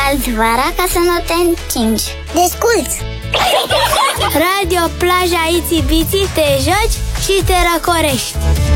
calzi vara ca să nu te încingi. Desculți! Radio Plaja Itsy Bitsy, te joci și te răcorești.